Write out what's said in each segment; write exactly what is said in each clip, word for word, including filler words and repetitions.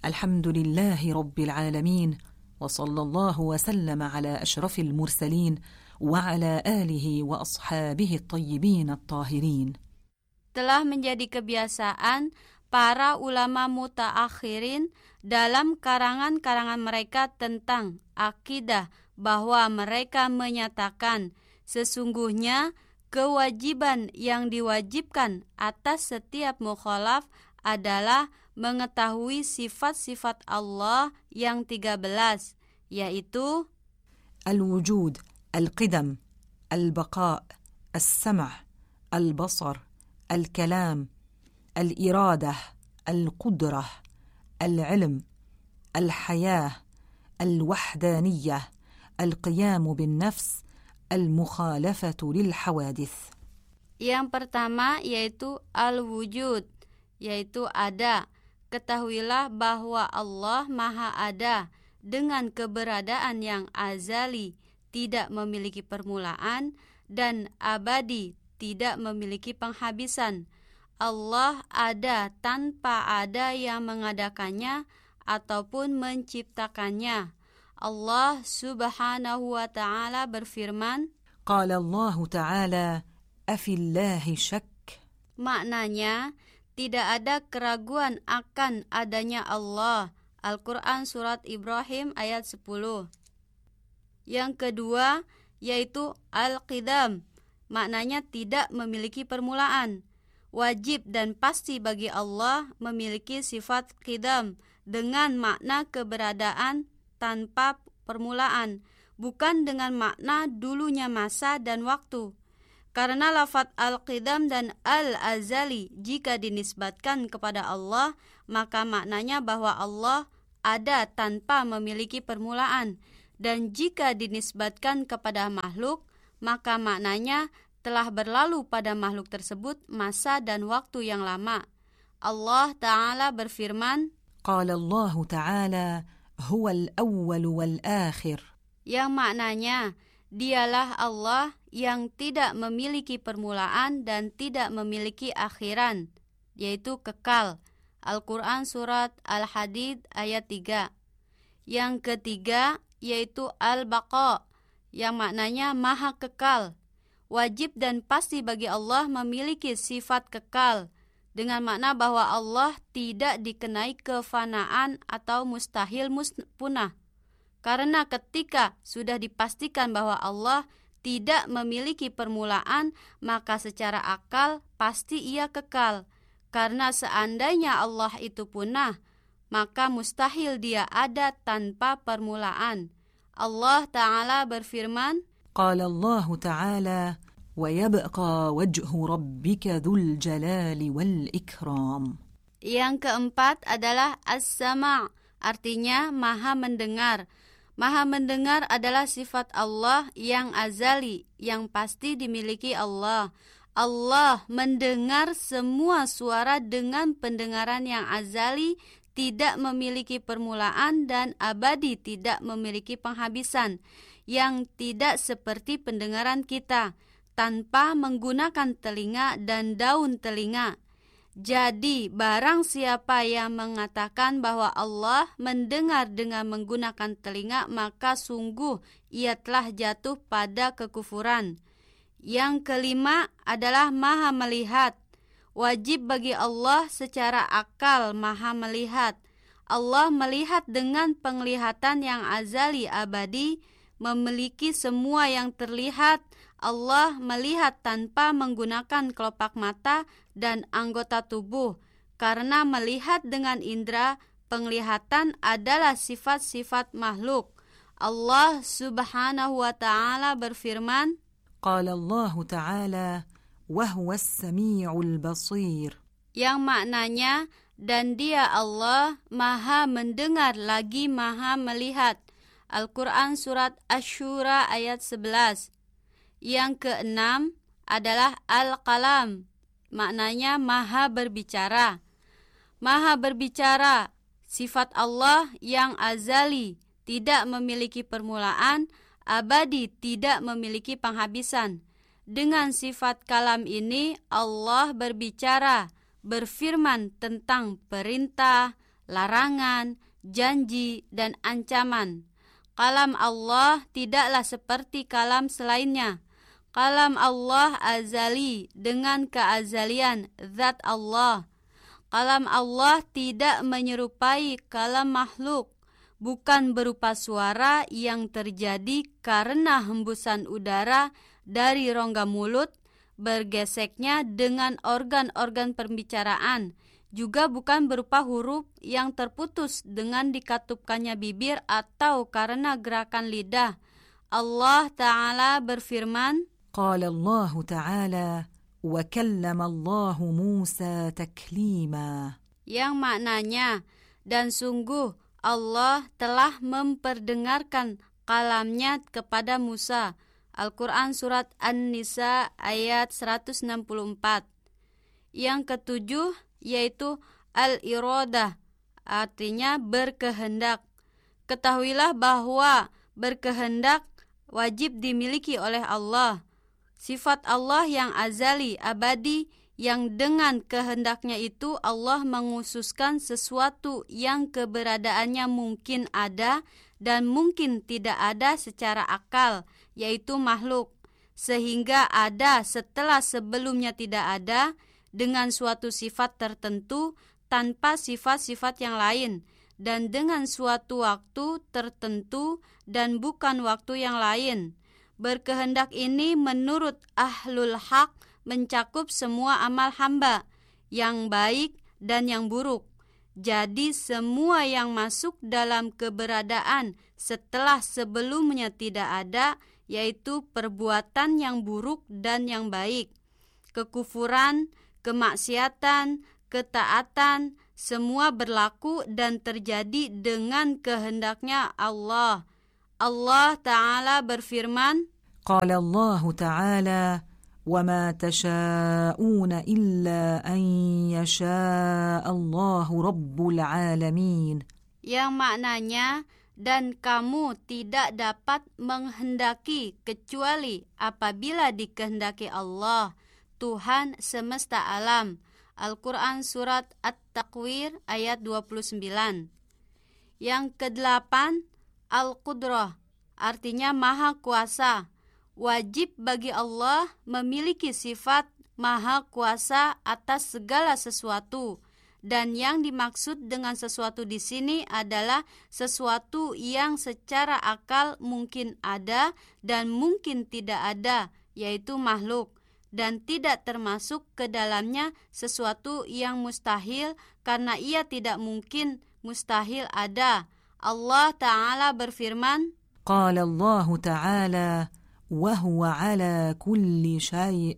الحمد لله رب العالمين وصلى الله وسلم على أشرف المرسلين وعلى آله وأصحابه الطيبين الطاهرين. Telah menjadi kebiasaan para ulama mutaakhirin dalam karangan-karangan mereka tentang akidah bahwa mereka menyatakan sesungguhnya kewajiban yang diwajibkan atas setiap mukhalaf adalah mengetahui sifat-sifat Allah yang tiga belas, yaitu الوجود، القدم، البقاء، السمع، البصر، الكلام، الإرادة، القدرة، العلم، الحياة، الوحدانية، القيام بالنفس، المخالفة للحوادث. Yang pertama yaitu al-wujud, yaitu ada. Ketahuilah bahwa Allah Maha Ada dengan keberadaan yang azali, tidak memiliki permulaan, dan abadi, tidak memiliki penghabisan. Allah ada tanpa ada yang mengadakannya ataupun menciptakannya. Allah Subhanahu wa ta'ala berfirman, Qala Allah ta'ala, afillahi syak. Maknanya, tidak ada keraguan akan adanya Allah. Al-Quran Surat Ibrahim ayat sepuluh. Yang kedua yaitu Al-Qidam. Maknanya tidak memiliki permulaan. Wajib dan pasti bagi Allah memiliki sifat qidam dengan makna keberadaan tanpa permulaan, bukan dengan makna dulunya masa dan waktu. Karena lafaz al-qidam dan al-azali jika dinisbatkan kepada Allah, maka maknanya bahwa Allah ada tanpa memiliki permulaan. Dan jika dinisbatkan kepada makhluk, maka maknanya telah berlalu pada makhluk tersebut masa dan waktu yang lama. Allah Ta'ala berfirman, Qala Allah Ta'ala, huwa al-awwal wal-akhir. Yang maknanya, dialah Allah yang tidak memiliki permulaan dan tidak memiliki akhiran, yaitu kekal. Al-Quran Surat Al-Hadid ayat tiga. Yang ketiga yaitu Al-Baqa, yang maknanya maha kekal. Wajib dan pasti bagi Allah memiliki sifat kekal, dengan makna bahwa Allah tidak dikenai kefanaan atau mustahil mus- punah. Karena ketika sudah dipastikan bahwa Allah tidak memiliki permulaan, maka secara akal pasti ia kekal. Karena seandainya Allah itu punah, maka mustahil dia ada tanpa permulaan. Allah Ta'ala berfirman, Qala Allah Ta'ala, wa yabqa wajhu rabbika dhul jalali wal ikram. Yang keempat adalah as-sama', artinya maha mendengar. Maha mendengar adalah sifat Allah yang azali, yang pasti dimiliki Allah. Allah mendengar semua suara dengan pendengaran yang azali, tidak memiliki permulaan dan abadi, tidak memiliki penghabisan, yang tidak seperti pendengaran kita, tanpa menggunakan telinga dan daun telinga. Jadi, barang siapa yang mengatakan bahwa Allah mendengar dengan menggunakan telinga, maka sungguh ia telah jatuh pada kekufuran. Yang kelima adalah maha melihat. Wajib bagi Allah secara akal maha melihat. Allah melihat dengan penglihatan yang azali abadi, memiliki semua yang terlihat. Allah melihat tanpa menggunakan kelopak mata dan anggota tubuh. Karena melihat dengan indera penglihatan adalah sifat-sifat makhluk. Allah Subhanahu wa ta'ala berfirman, Qala Allah Ta'ala, wa huwa as-sami'ul basir. Yang maknanya, dan dia Allah maha mendengar lagi maha melihat. Al-Quran Surat Asy-Syura ayat sebelas. Yang keenam adalah Al-Qalam, maknanya maha berbicara. Maha berbicara, sifat Allah yang azali, tidak memiliki permulaan, abadi, tidak memiliki penghabisan. Dengan sifat kalam ini, Allah berbicara, berfirman tentang perintah, larangan, janji, dan ancaman. Kalam Allah tidaklah seperti kalam selainnya. Kalam Allah azali dengan keazalian zat Allah. Kalam Allah tidak menyerupai kalam makhluk, bukan berupa suara yang terjadi karena hembusan udara dari rongga mulut, bergeseknya dengan organ-organ pembicaraan, juga bukan berupa huruf yang terputus dengan dikatupkannya bibir atau karena gerakan lidah. Allah Ta'ala berfirman, قال الله تعالى وكلم الله موسى تكليما, yang maknanya, dan sungguh Allah telah memperdengarkan kalamnya kepada Musa. Al-Quran Surat An-Nisa ayat seratus enam puluh empat. Yang ketujuh yaitu al-iradah, artinya berkehendak. Ketahuilah bahwa berkehendak wajib dimiliki oleh Allah. Sifat Allah yang azali, abadi, yang dengan kehendaknya itu Allah menghususkan sesuatu yang keberadaannya mungkin ada dan mungkin tidak ada secara akal, yaitu makhluk, sehingga ada setelah sebelumnya tidak ada, dengan suatu sifat tertentu tanpa sifat-sifat yang lain, dan dengan suatu waktu tertentu dan bukan waktu yang lain. Berkehendak ini menurut ahlul haq mencakup semua amal hamba, yang baik dan yang buruk. Jadi semua yang masuk dalam keberadaan setelah sebelumnya tidak ada, yaitu perbuatan yang buruk dan yang baik, kekufuran, kemaksiatan, ketaatan, semua berlaku dan terjadi dengan kehendaknya Allah. Allah Ta'ala berfirman, قال الله تعالى وما تشاءون إلا أن يشاء الله رب العالمين, yang maknanya, dan kamu tidak dapat menghendaki kecuali apabila dikehendaki Allah, Tuhan semesta alam. Al-Quran Surat At-Takwir ayat dua puluh sembilan. Yang kedelapan, Al-Qudrah, artinya maha kuasa. Wajib bagi Allah memiliki sifat maha kuasa atas segala sesuatu. Dan yang dimaksud dengan sesuatu di sini adalah sesuatu yang secara akal mungkin ada dan mungkin tidak ada, yaitu makhluk. Dan tidak termasuk ke dalamnya sesuatu yang mustahil, karena ia tidak mungkin mustahil ada. Allah Ta'ala berfirman, قال الله تعالى وهو على كل شيء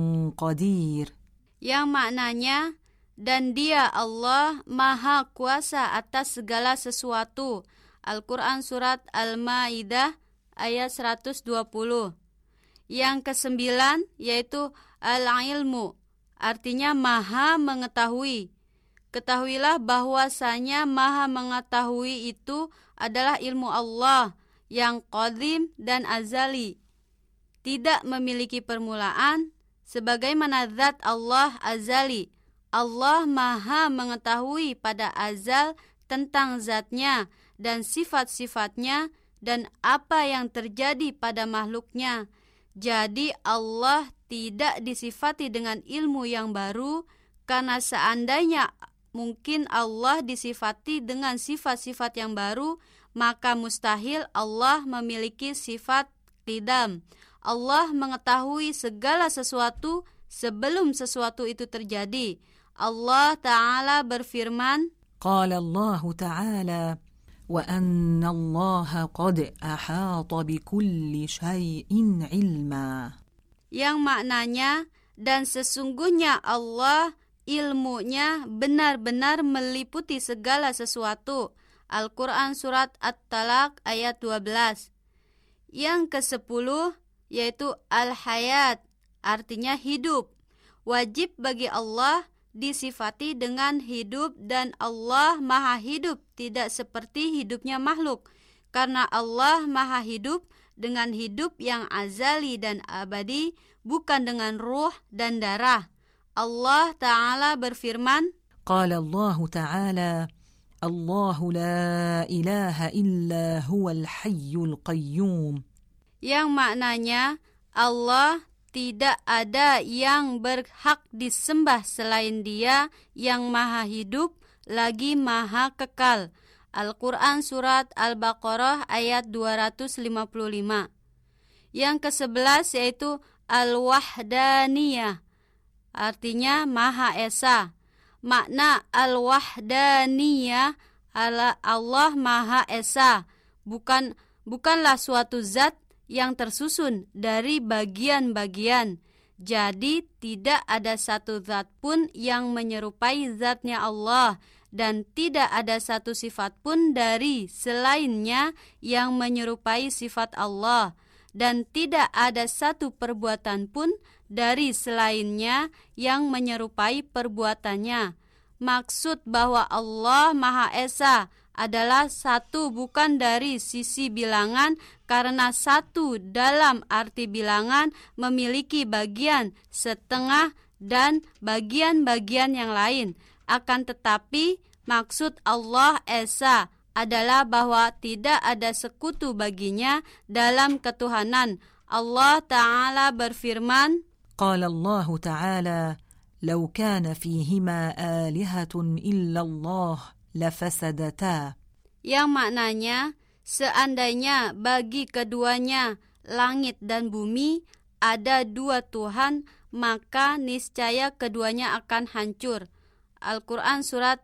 قدير, yang maknanya, dan dia Allah maha kuasa atas segala sesuatu. Al-Quran Surat Al-Ma'idah ayat seratus dua puluh. Yang kesembilan yaitu al-ilmu, artinya maha mengetahui. Ketahuilah bahwasanya maha mengetahui itu adalah ilmu Allah yang qadim dan azali, tidak memiliki permulaan, sebagaimana zat Allah azali. Allah maha mengetahui pada azal tentang zatnya dan sifat-sifatnya dan apa yang terjadi pada makhluknya. Jadi Allah tidak disifati dengan ilmu yang baru, karena seandainya mungkin Allah disifati dengan sifat-sifat yang baru, maka mustahil Allah memiliki sifat qidam. Allah mengetahui segala sesuatu sebelum sesuatu itu terjadi. Allah Ta'ala berfirman, قال الله تعالى وأن الله قد أحاط بكل شيء علما, yang maknanya, dan sesungguhnya Allah ilmunya benar-benar meliputi segala sesuatu. Al-Quran Surat At-Talaq ayat dua belas. Yang kesepuluh yaitu Al-Hayat, artinya hidup. Wajib bagi Allah disifati dengan hidup, dan Allah maha hidup, tidak seperti hidupnya makhluk. Karena Allah maha hidup dengan hidup yang azali dan abadi, bukan dengan ruh dan darah. Allah Ta'ala berfirman, قال الله تعالى Allahu la ilaha illa huwal hayyul qayyum. Yang maknanya Allah tidak ada yang berhak disembah selain Dia yang maha hidup lagi maha kekal. Al-Quran Surat Al-Baqarah ayat dua ratus lima puluh lima. Yang kesebelas yaitu Al-Wahdaniyah, artinya Maha Esa. Makna Al-Wahdaniyah, Allah Maha Esa, bukan bukanlah suatu zat yang tersusun dari bagian-bagian. Jadi tidak ada satu zat pun yang menyerupai zatnya Allah, dan tidak ada satu sifat pun dari selainnya yang menyerupai sifat Allah, dan tidak ada satu perbuatan pun dari selainnya yang menyerupai perbuatannya. Maksud bahwa Allah Maha Esa adalah satu bukan dari sisi bilangan, karena satu dalam arti bilangan memiliki bagian, setengah, dan bagian-bagian yang lain. Akan tetapi maksud Allah Esa adalah bahwa tidak ada sekutu baginya dalam ketuhanan. Allah Ta'ala berfirman, Qala Allah Ta'ala, "Law kana fihima alihatun illa Allah lafasadata." Yang maknanya, seandainya bagi keduanya langit dan bumi ada dua Tuhan, maka niscaya keduanya akan hancur. Al-Quran Surat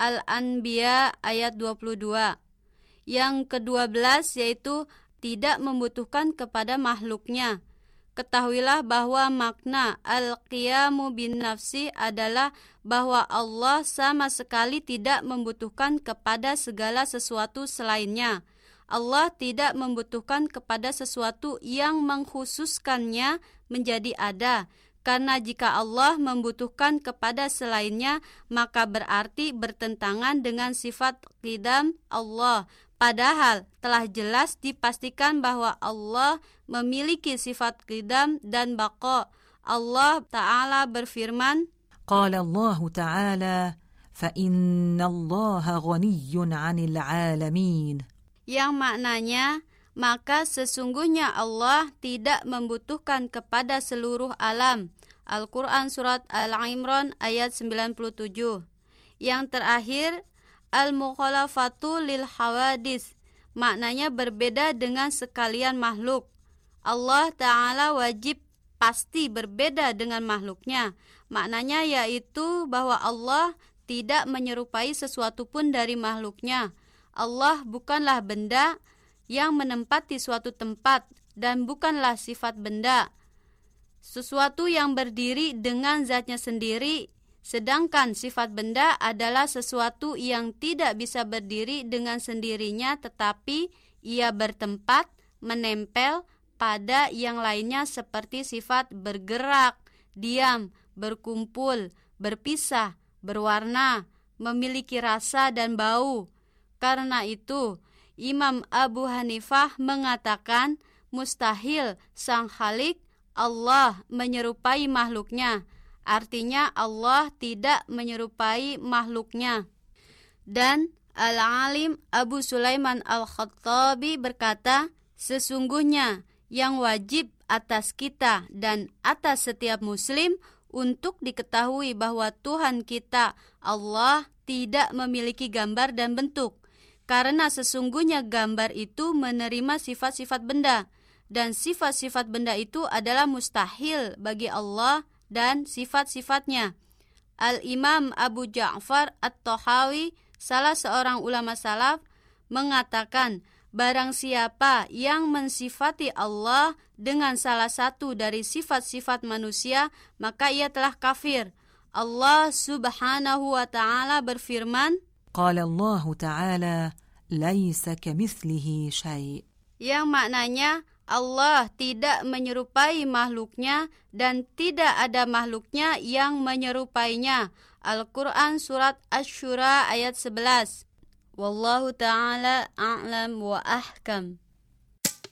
Al-Anbiya ayat dua puluh dua. Yang kedua belas yaitu tidak membutuhkan kepada makhluknya. Ketahuilah bahwa makna al-qiyamu bin nafsi adalah bahwa Allah sama sekali tidak membutuhkan kepada segala sesuatu selainnya. Allah tidak membutuhkan kepada sesuatu yang mengkhususkannya menjadi ada. Karena jika Allah membutuhkan kepada selainnya, maka berarti bertentangan dengan sifat qidam Allah. Padahal telah jelas dipastikan bahwa Allah memiliki sifat qidam dan baqa. Allah Ta'ala berfirman, Qala Allah Ta'ala, fa inna Allah ghaniyyun 'anil 'alamin. Yang maknanya, maka sesungguhnya Allah tidak membutuhkan kepada seluruh alam. Al-Quran Surat Al-Imran ayat sembilan puluh tujuh. Yang terakhir, Al-Mukhalafatu lil hawadis, maknanya berbeda dengan sekalian makhluk. Allah Ta'ala wajib pasti berbeda dengan makhluknya. Maknanya yaitu bahwa Allah tidak menyerupai sesuatu pun dari makhluknya. Allah bukanlah benda yang menempati suatu tempat dan bukanlah sifat benda, sesuatu yang berdiri dengan zatnya sendiri, sedangkan sifat benda adalah sesuatu yang tidak bisa berdiri dengan sendirinya, tetapi ia bertempat, menempel pada yang lainnya seperti sifat bergerak, diam, berkumpul, berpisah, berwarna, memiliki rasa dan bau. Karena itu, Imam Abu Hanifah mengatakan mustahil sang Khalik Allah menyerupai makhluknya. Artinya Allah tidak menyerupai makhluknya. Dan Al-Alim Abu Sulaiman Al-Khattabi berkata, sesungguhnya yang wajib atas kita dan atas setiap muslim untuk diketahui bahwa Tuhan kita Allah tidak memiliki gambar dan bentuk. Karena sesungguhnya gambar itu menerima sifat-sifat benda, dan sifat-sifat benda itu adalah mustahil bagi Allah dan sifat-sifatnya. Al-Imam Abu Ja'far At-Tahawi, salah seorang ulama salaf, mengatakan, barang siapa yang mensifati Allah dengan salah satu dari sifat-sifat manusia, maka ia telah kafir. Allah Subhanahu wa ta'ala berfirman, Qala Allah Ta'ala, laisa kamitslihi syai'. Yang maknanya Allah tidak menyerupai makhluknya dan tidak ada makhluknya yang menyerupainya. Al-Quran Surat Asy-Syura ayat sebelas. Wallahu ta'ala a'lam wa ahkam.